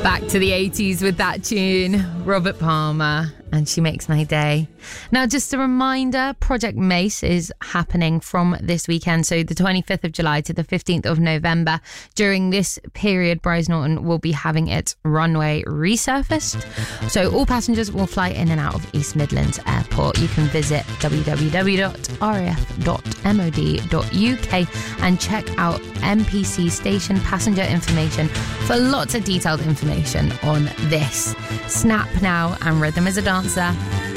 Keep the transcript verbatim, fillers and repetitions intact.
Back to the eighties with that tune, Robert Palmer, and She Makes My Day. Now, just a reminder, Project Mace is happening from this weekend, so the twenty-fifth of July to the fifteenth of November. During this period, Bryce Norton will be having its runway resurfaced, so all passengers will fly in and out of East Midlands Airport. You can visit w w w dot r a f dot mod dot u k and check out M P C station passenger information for lots of detailed information on this. Snap now and Rhythm is a Dancer.